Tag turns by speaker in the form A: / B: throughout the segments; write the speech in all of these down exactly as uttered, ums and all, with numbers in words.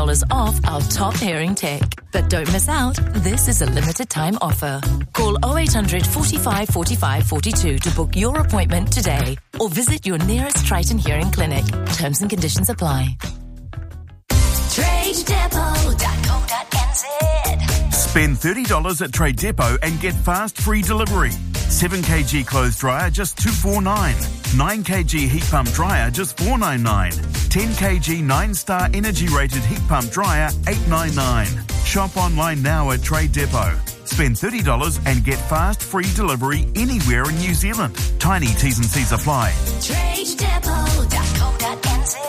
A: dollars off our top hearing tech. But don't miss out, this is a limited time offer. Call oh eight hundred, forty-five, forty-five, forty-two to book your appointment today or visit your nearest Triton Hearing Clinic. Terms and conditions apply.
B: trade depot dot co dot n z.
C: Spend thirty dollars at Trade Depot and get fast free delivery. seven kilogram clothes dryer just two forty-nine. nine kilogram heat pump dryer just four ninety-nine. ten kilogram nine star energy rated heat pump dryer eight ninety-nine. Shop online now at Trade Depot. Spend thirty dollars and get fast free delivery anywhere in New Zealand. Tiny T's and C's apply.
B: trade depot dot co dot n z.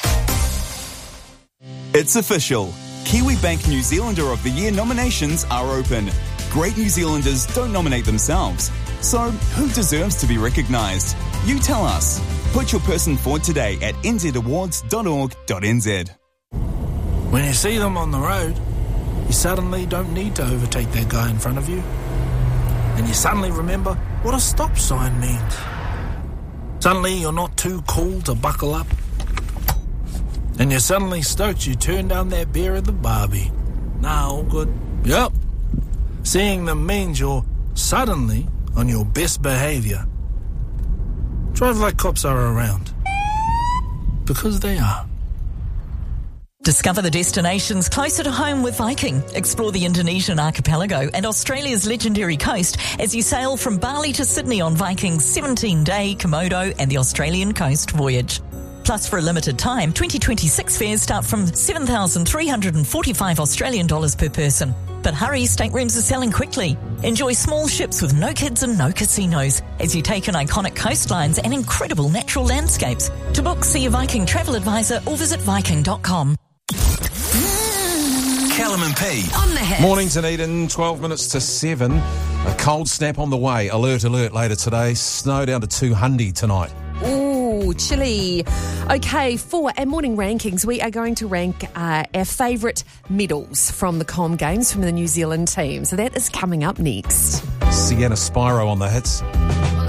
D: It's official. Kiwi Bank New Zealander of the Year nominations are open. Great New Zealanders don't nominate themselves. So, who deserves to be recognised? You tell us. Put your person forward today at n z awards dot org dot n z.
E: When you see them on the road, you suddenly don't need to overtake that guy in front of you. And you suddenly remember what a stop sign means. Suddenly you're not too cool to buckle up. And you're suddenly stoked you turn down that beer at the barbie. Nah, all good. Yep. Seeing them means you're suddenly on your best behaviour. Drive like cops are around. Because they are.
F: Discover the destinations closer to home with Viking. Explore the Indonesian archipelago and Australia's legendary coast as you sail from Bali to Sydney on Viking's seventeen-day Komodo and the Australian coast voyage. Plus, for a limited time, twenty twenty-six fares start from seven thousand three hundred forty-five Australian dollars per person. But hurry, staterooms are selling quickly. Enjoy small ships with no kids and no casinos as you take in iconic coastlines and incredible natural landscapes. To book, see a Viking travel advisor or visit viking dot com.
G: Callum and P.
B: On the head.
H: Morning, Dunedin, twelve minutes to seven. A cold snap on the way. Alert, alert later today. Snow down to two hundred tonight.
I: Ooh, chilly. Okay, for our morning rankings, we are going to rank uh, our favourite medals from the Com Games from the New Zealand team. So that is coming up next.
H: Sienna Spyro on the hits.